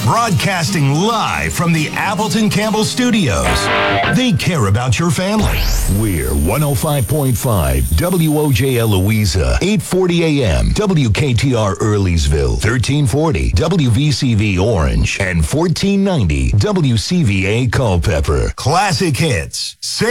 Broadcasting live from the Appleton Campbell Studios. They care about your family. We're 105.5 WOJL Louisa, 840 AM, WKTR Earlysville, 1340 WVCV Orange, and 1490 WCVA Culpeper. Classic hits.